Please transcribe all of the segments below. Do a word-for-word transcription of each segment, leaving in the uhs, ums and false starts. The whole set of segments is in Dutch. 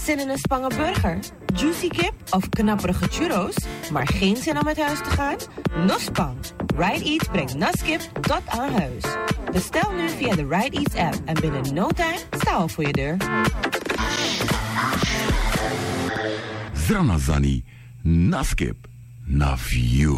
Zin in een Spangenburger, juicy kip of knapperige churros, maar geen zin om uit huis te gaan? Nospang. Ride Eats brengt naskip tot aan huis. Bestel nu via de Ride Eats app en binnen no time staan we voor je deur. Zranazani, naskip, na view.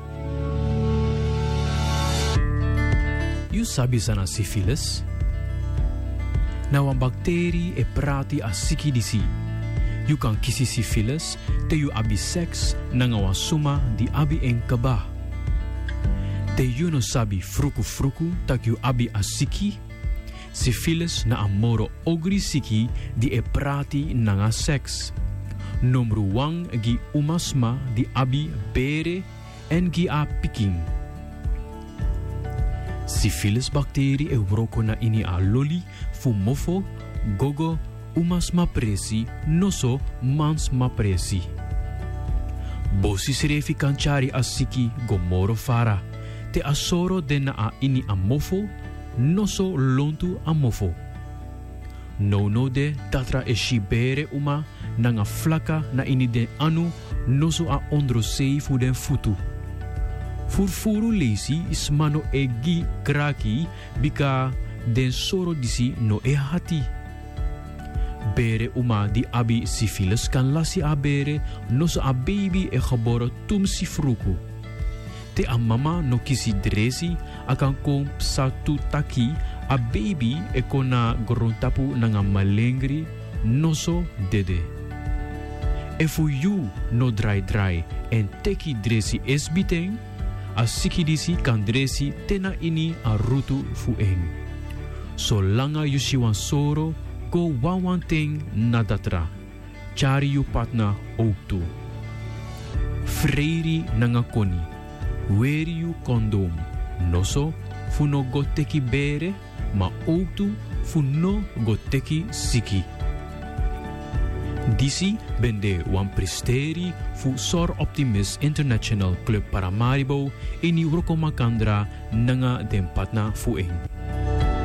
You sabi sana syphilis? Na wan bacterie e prati a siki disi. You kan kisi syphilis te you abi seks na nga wan suma di abi en kaba. Te you no sabi fruku fruku tak you abi a siki. Syphilis na amoro ogri siki di e prati na nga seks. Nomru wang gi umasma di abi bere en gi a piking. Syphilis bacterie e wroko na ini a loli, fumofo, gogo, umasma presi, noso, mansma presi. Bosi srefi kanchari a siki gomoro fara. Te asoro den na a ini a mofo, noso lontu a mofo. No no de tatra e shibere uma nanga flaka na ini den anu noso a ondro seifu den futu. Furfuru lesi is mano e gi kraki bika den soro disi no e hati. Bere uma di abi syphilis kan lasi a bere noso a baby e geboren tum si fruku. Te a mama no kisi dresi akan kom satu taki a baby e kona grontapu nanga malengri noso dede. E fu you no dry dry en teki dresi esbiteng a sikidisi kan dresi tena ini a rutu fu eng. So langa you si wan soro go wan wan ting na datra. Chari you patna ook tu. Freiri nanga koni. Wear you condom. Noso fu no go teki bere ma ook tu fu no go teki siki. Disi bende wan presteri fu Sor Optimist International Club Paramaribo in Urokomakandra nanga den patna fu eng.